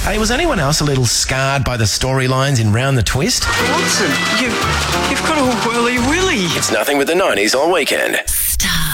Hey, was anyone else a little scarred by the storylines in Round the Twist? Watson, you've got a whirly willy. It's Nothing with the 90s all weekend. Star.